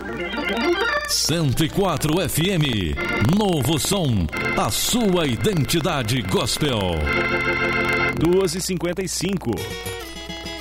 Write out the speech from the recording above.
104 FM, novo som, a sua identidade gospel. 2h55.